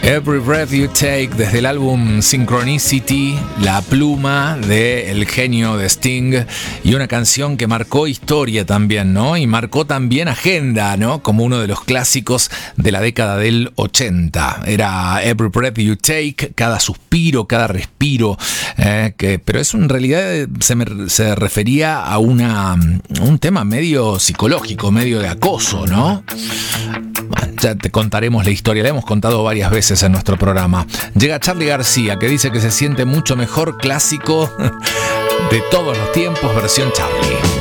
Every Breath You Take, desde el álbum Synchronicity, la pluma del genio de Sting, y una canción que marcó historia también, ¿no? Y marcó también agenda, ¿no? Como uno de los clásicos de la década del 80. Era Every Breath You Take, cada suspiro, cada respiro, pero eso en realidad se refería a un tema medio psicológico, medio de acoso, ¿no? Ya te contaremos la historia, la hemos contado varias veces en nuestro programa. Llega Charly García, que dice que se siente mucho mejor, clásico de todos los tiempos, versión Charly.